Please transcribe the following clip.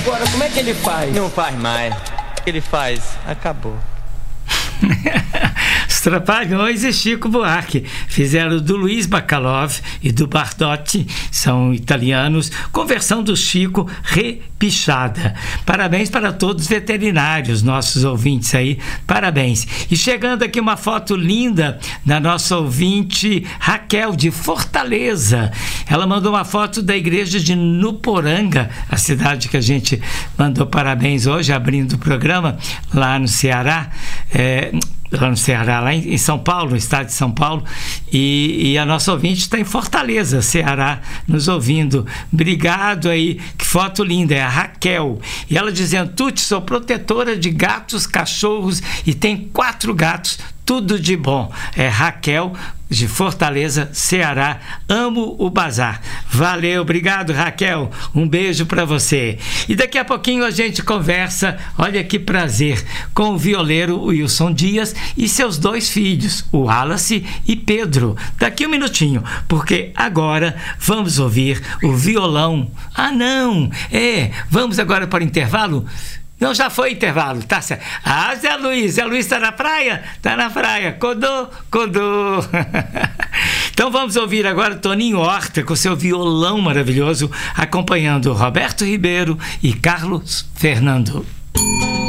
agora, como é que ele faz? Não faz mais. O que ele faz? Acabou. Os Trapalhões e Chico Buarque fizeram do Luiz Bacalov e do Bardotti, são italianos, com versão do Chico repichada. Parabéns para todos os veterinários, nossos ouvintes aí, parabéns. E chegando aqui uma foto linda da nossa ouvinte Raquel, de Fortaleza. Ela mandou uma foto da igreja de Nuporanga, a cidade que a gente mandou parabéns hoje, abrindo o programa, lá no Ceará, lá em São Paulo, no estado de São Paulo, e a nossa ouvinte está em Fortaleza, Ceará, nos ouvindo. Obrigado aí, que foto linda, é a Raquel. E ela dizendo: Tuti, sou protetora de gatos, cachorros e tem 4 gatos, tudo de bom. É Raquel, de Fortaleza, Ceará. Amo o bazar. Valeu, obrigado, Raquel. Um beijo para você. E daqui a pouquinho a gente conversa, olha que prazer, com o violeiro Wilson Dias e seus 2 filhos, o Wallace e Pedro. Daqui um minutinho, porque agora vamos ouvir o violão. Ah, não! Vamos agora para o intervalo? Não, já foi intervalo, tá certo. Ah, Zé Luiz tá na praia? Tá na praia. Codô. Então vamos ouvir agora Toninho Horta com seu violão maravilhoso, acompanhando Roberto Ribeiro e Carlos Fernando.